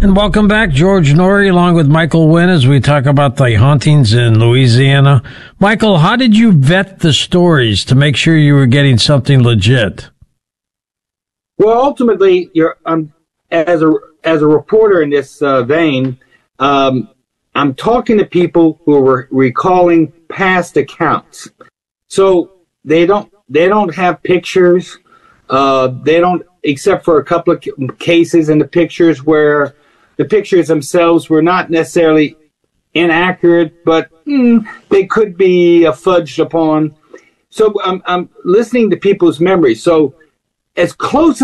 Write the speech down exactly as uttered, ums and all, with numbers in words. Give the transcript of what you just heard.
And welcome back, George Noory, along with Michael Wynn, as we talk about the hauntings in Louisiana. Michael, how did you vet the stories to make sure you were getting something legit? Well, ultimately, you're um, as a as a reporter in this uh, vein, um, I'm talking to people who are recalling past accounts. So they don't they don't have pictures. Uh, they don't, except for a couple of cases in the pictures where the pictures themselves were not necessarily inaccurate, but mm, they could be uh, fudged upon. So I'm, I'm listening to people's memories. So as close